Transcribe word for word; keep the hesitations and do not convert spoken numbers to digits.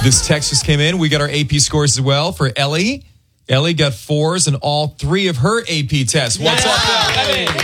This text just came in. We got our A P scores as well for Ellie. Ellie got fours in all three of her A P tests. What's up, Ellie?